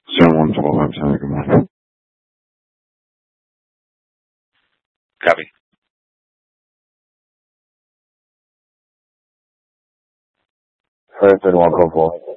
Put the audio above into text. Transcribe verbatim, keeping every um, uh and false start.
seven one twelve, I'm saying good morning. Copy. First and one call four.